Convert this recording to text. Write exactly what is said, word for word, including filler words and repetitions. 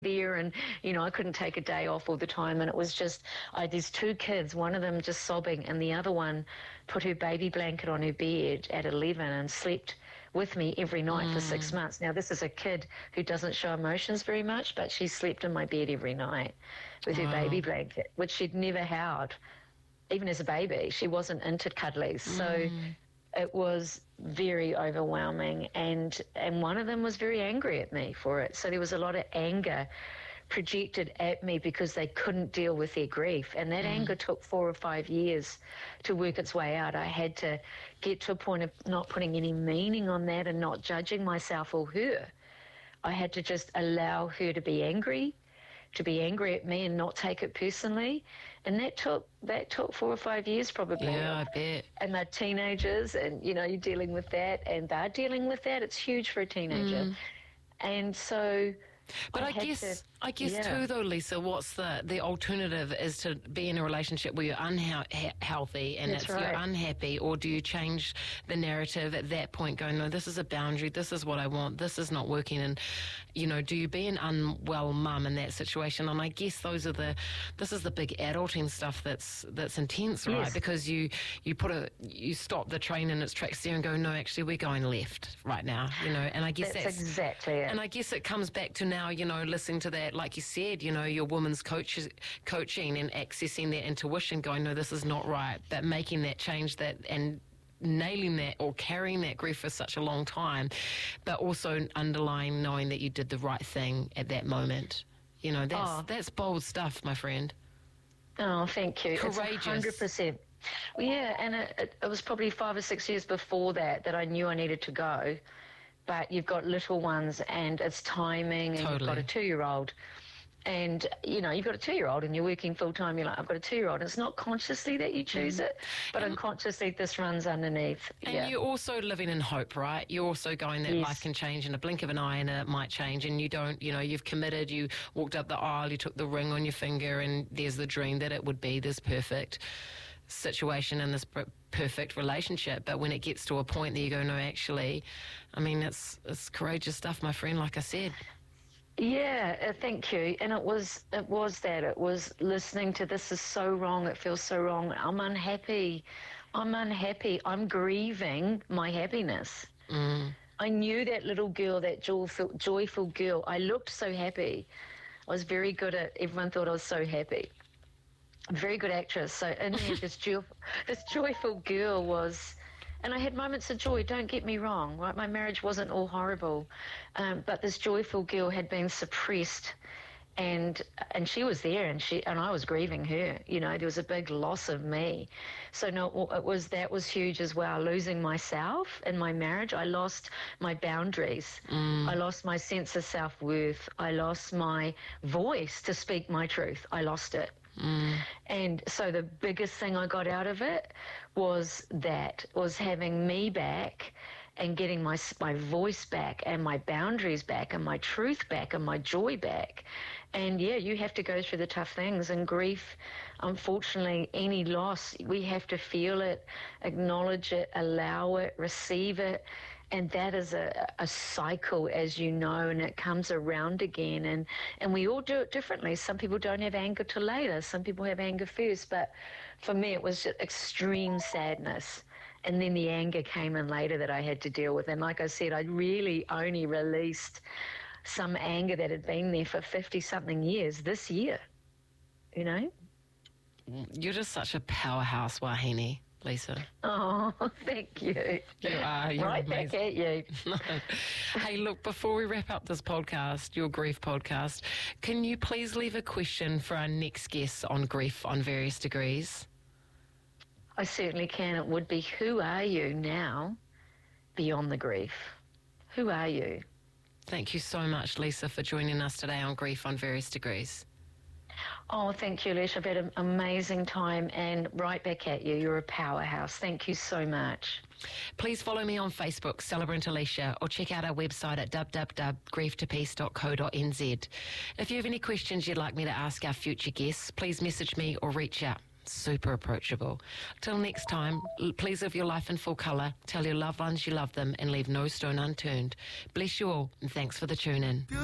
there, and you know I couldn't take a day off all the time, and it was just I had these two kids, one of them just sobbing and the other one put her baby blanket on her bed at eleven and slept with me every night mm. for six months. Now this is a kid who doesn't show emotions very much, but she slept in my bed every night with wow. her baby blanket, which she'd never held even as a baby. She wasn't into cuddlies, so mm. it was very overwhelming, and and one of them was very angry at me for it. So there was a lot of anger projected at me because they couldn't deal with their grief, and that mm. anger took four or five years to work its way out. I had to get to a point of not putting any meaning on that and not judging myself or her. I had to just allow her to be angry, to be angry at me and not take it personally. And that took that took four or five years probably. Yeah, I bet. And they're teenagers, and, you know, you're dealing with that, and they're dealing with that. It's huge for a teenager. Mm. And so... But I, I guess, to, I guess yeah. too, though, Lisa, what's the, the alternative is to be in a relationship where you're unhealthy and That's it's, right. you're unhappy, or do you change the narrative at that point, going, no, this is a boundary, this is what I want, this is not working, and, you know, do you be an unwell mum in that situation? And I guess those are the, this is the big adulting stuff that's that's intense, right? Yes. Because you, you put a, you stop the train in its tracks there and go, no, actually, we're going left right now, you know, and I guess that's, that's exactly it. And I guess it comes back to now, you know, listening to that, like you said, you know, your woman's coach, coaching and accessing their intuition, going, no, this is not right, but making that change, that and nailing that or carrying that grief for such a long time, but also underlying knowing that you did the right thing at that moment. You know, that's oh. that's bold stuff, my friend. Oh, thank you. Courageous. It's one hundred percent. Well, yeah, and it, it, it was probably five or six years before that that I knew I needed to go. But you've got little ones, and it's timing, and totally. You've got a two-year-old. And, you know, you've got a two-year-old and you're working full-time. You're like, I've got a two-year-old. And it's not consciously that you choose mm. it, but and unconsciously this runs underneath. And yeah. you're also living in hope, right? You're also going that yes. life can change in a blink of an eye, and it might change. And you don't, you know, you've committed, you walked up the aisle, you took the ring on your finger, and there's the dream that it would be this perfect situation and this perfect relationship. But when it gets to a point that you go, no, actually, I mean, it's it's courageous stuff, my friend, like I said. Yeah, uh, thank you. And it was it was that. It was listening to, this is so wrong, it feels so wrong, I'm unhappy, I'm unhappy, I'm grieving my happiness. Mm. I knew that little girl, that joyful, joyful girl. I looked so happy. I was very good at, everyone thought I was so happy. Very good actress. So in there, this, joy, this joyful girl was, and I had moments of joy, don't get me wrong, right? My marriage wasn't all horrible, um, but this joyful girl had been suppressed, and and she was there, and she and I was grieving her. You know, there was a big loss of me. So no, it was that was huge as well. Losing myself in my marriage, I lost my boundaries. Mm. I lost my sense of self-worth. I lost my voice to speak my truth. I lost it. Mm. And so the biggest thing I got out of it was that, was having me back and getting my my voice back and my boundaries back and my truth back and my joy back. And yeah, you have to go through the tough things, and grief, unfortunately, any loss, we have to feel it, acknowledge it, allow it, receive it. And that is a, a cycle, as you know, and it comes around again. And, and we all do it differently. Some people don't have anger till later. Some people have anger first. But for me, it was just extreme sadness. And then the anger came in later that I had to deal with. And like I said, I really only released some anger that had been there for fifty-something years this year, you know? You're just such a powerhouse, Wahine, Lisa. Oh, thank you. You are. You're right amazing. back at you. Hey, look, before we wrap up this podcast, your grief podcast, can you please leave a question for our next guest on grief on various degrees? I certainly can. It would be, who are you now beyond the grief? Who are you? Thank you so much, Lisa, for joining us today on Grief on Various Degrees. Oh, thank you, Lesh. I've had an amazing time, and right back at you. You're a powerhouse. Thank you so much. Please follow me on Facebook, Celebrant Alicia, or check out our website at w w w dot grief to peace dot co dot n z. If you have any questions you'd like me to ask our future guests, please message me or reach out. Super approachable. Till next time, please live your life in full colour, tell your loved ones you love them, and leave no stone unturned. Bless you all, and thanks for the tune in.